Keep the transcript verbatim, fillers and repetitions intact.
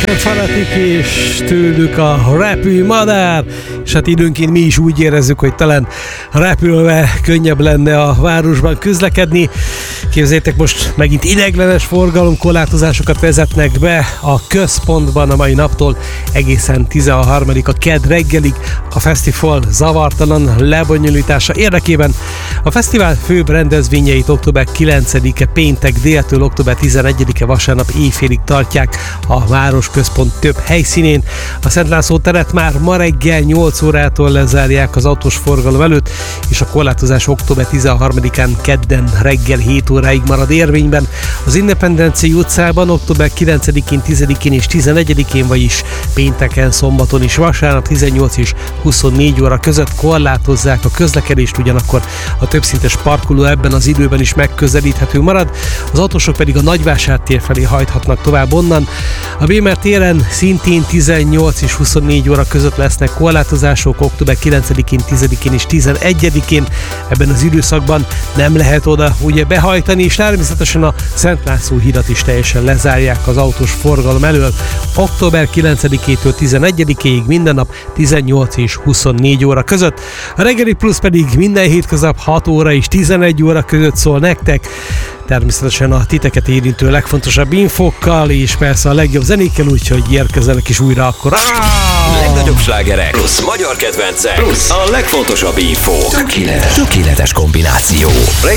Fanatik és tőlük a repülő madár, és hát időnként mi is úgy érezzük, hogy talán repülve könnyebb lenne a városban közlekedni. Képzeljétek, most megint ideiglenes forgalomkorlátozásokat vezetnek be a központban a mai naptól egészen tizenharmadika kedd reggelig a fesztivál zavartalan lebonyolítása érdekében. A fesztivál főbb rendezvényeit október kilencedike péntek déltől október tizenegyedike vasárnap éjfélig tartják a városközpont több helyszínén. A Szent László teret már ma reggel nyolc órától lezárják az autós forgalom előtt, és a korlátozás október tizenharmadikán kedden reggel hét óráig marad érvényben. Az Independencia utcában október kilencedikén, tizedikén és tizenegyedikén, vagyis pénteken, szombaton és vasárnap tizennyolc és huszonnégy óra között korlátozzák a közlekedést, ugyanakkor a többszintes parkoló ebben az időben is megközelíthető marad, az autósok pedig a Nagyvásártér felé hajthatnak tovább onnan. A Bémer téren szintén tizennyolc és huszonnégy óra között lesznek korlátozások október kilencedikén, tizedikén és tizenegyedikén. Ebben az időszakban nem lehet oda ugye behajtani, és természetesen a Szent László hidat is teljesen lezárják az autós forgalom elől. október kilencedikétől tizenegyedikéig minden nap tizennyolc és huszonnégy óra között. A Reggeli Plusz pedig minden hétköznap hat óra és tizenegy óra között szól nektek. Természetesen a titeket érintő legfontosabb infókkal, és persze a legjobb zenékkel, úgyhogy érkezzenek is újra akkor. Legnagyobb slágerek plusz magyar kedvencek plusz a legfontosabb infó. Tökéletes, tökéletes kombináció.